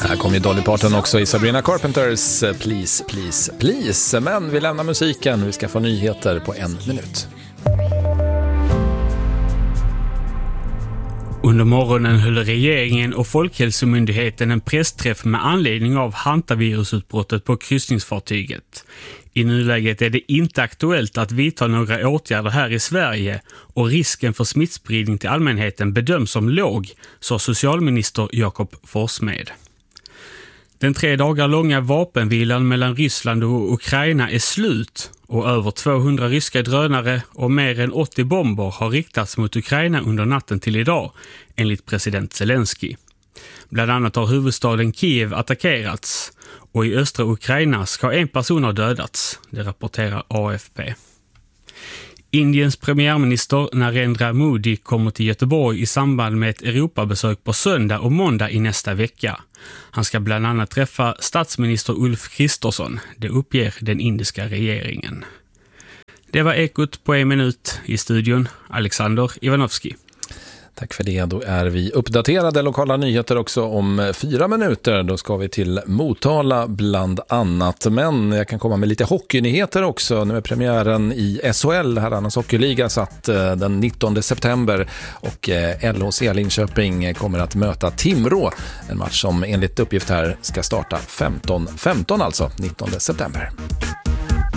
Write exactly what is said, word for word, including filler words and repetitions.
Här kommer ju Dolly Parton också i Sabrina Carpenters Please, Please, Please. Men vi lämnar musiken, vi ska få nyheter på en minut. Under morgonen höll regeringen och Folkhälsomyndigheten en pressträff med anledning av hantavirusutbrottet på kryssningsfartyget. I nuläget är det inte aktuellt att vidta några åtgärder här i Sverige och risken för smittspridning till allmänheten bedöms som låg, sa socialminister Jakob Forssmed. Den tre dagar långa vapenvilan mellan Ryssland och Ukraina är slut och över tvåhundra ryska drönare och mer än åttio bomber har riktats mot Ukraina under natten till idag, enligt president Zelensky. Bland annat har huvudstaden Kiev attackerats och i östra Ukraina ska en person ha dödats, det rapporterar A F P. Indiens premiärminister Narendra Modi kommer till Göteborg i samband med ett Europabesök på söndag och måndag i nästa vecka. Han ska bland annat träffa statsminister Ulf Kristersson, det uppger den indiska regeringen. Det var Ekot på en minut. I studion Alexander Ivanovski. Tack för det. Då är vi uppdaterade lokala nyheter också om fyra minuter. Då ska vi till Motala bland annat. Men jag kan komma med lite hockeynyheter också. Nu är premiären i S H L, Herrarnas hockeyliga, satt den nittonde september. Och L H C Linköping kommer att möta Timrå. En match som enligt uppgift här ska starta femton femton, alltså nittonde september.